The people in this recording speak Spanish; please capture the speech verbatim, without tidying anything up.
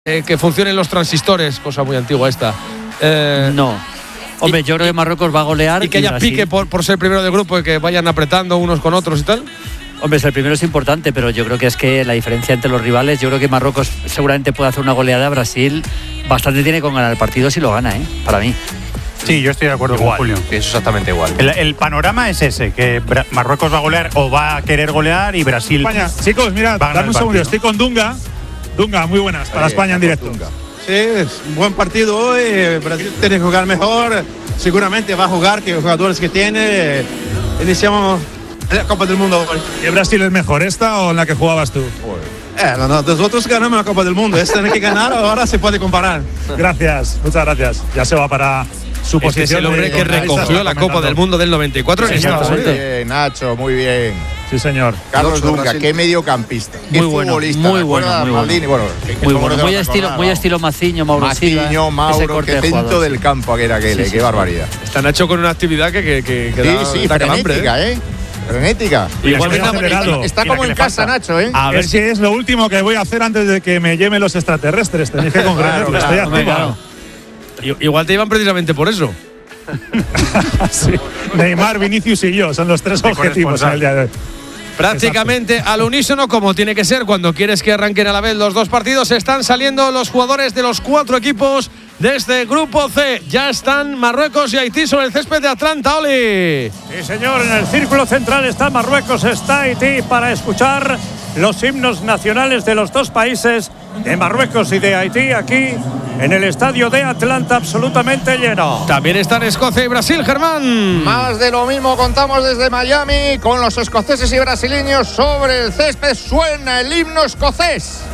Eh, que funcionen los transistores, cosa muy antigua esta. Eh, no. Hombre, y, yo creo que Marruecos va a golear. Y que haya pique por, por ser primero del grupo y que vayan apretando unos con otros y tal. Hombre, ser primero es importante, pero yo creo que es que la diferencia entre los rivales, yo creo que Marruecos seguramente puede hacer una goleada. Brasil bastante tiene con ganar el partido si lo gana, ¿eh? Para mí. Sí, yo estoy de acuerdo igual, con Julio. Pienso exactamente igual. El, el panorama es ese, que Bra- Marruecos va a golear o va a querer golear y Brasil. España. Chicos, mira, dame un segundo. Estoy con Dunga. Dunga, muy buenas. Para Oye, España en directo. Dunga. Sí, es un buen partido hoy. Brasil tiene que jugar mejor. Seguramente va a jugar que los jugadores que tiene. Iniciamos la Copa del Mundo hoy. ¿Y Brasil es mejor esta o en la que jugabas tú? Eh, no, no, nosotros ganamos la Copa del Mundo. Esta tiene que ganar, ahora se puede comparar. Gracias, muchas gracias. Ya se va para su Este posición. es el hombre de que comentarista, recogió está la Copa comentando. del Mundo del noventa y cuatro en Sí, Estados señor. Unidos. Muy bien, Nacho, muy bien. Sí, señor. Carlos Nacho, Dunga, Brasil. qué mediocampista. Qué Muy bueno, futbolista. muy ¿te bueno, acuerdas, muy bueno. Maldini? Bueno, que- que Muy somos bueno, de muy la estilo, jornada, muy vamos. estilo Maciño, Mauro Silva. Maciño, ese Mauro, corte qué de centro jugadores, del sí. campo aquel, aquel, Sí, eh, sí, qué sí. barbaridad. Está Nacho con una actividad que, que, que, que Sí, da, sí, da calambre, frenética, ¿eh? ¿eh? Frenética. Igual está, acelerado. está Y la como que en le casa, falta. Nacho, ¿eh? A ver es si que es lo último que voy a hacer antes de que me lleven los extraterrestres. Tenéis que comprender que estoy Hombre, activado. claro. igual te iban precisamente por eso. Sí. Neymar, Vinicius y yo son los tres De objetivos en el día de hoy. Prácticamente al unísono, como tiene que ser cuando quieres que arranquen a la vez los dos partidos. Están saliendo los jugadores de los cuatro equipos de este grupo C. Ya están Marruecos y Haití sobre el césped de Atlanta. ¡Ole! Sí, señor, en el círculo central está Marruecos, está Haití para escuchar los himnos nacionales de los dos países, de Marruecos y de Haití, aquí en el estadio de Atlanta, absolutamente lleno. También están Escocia y Brasil, Germán. Más de lo mismo contamos desde Miami con los escoceses y brasileños sobre el césped. Suena el himno escocés.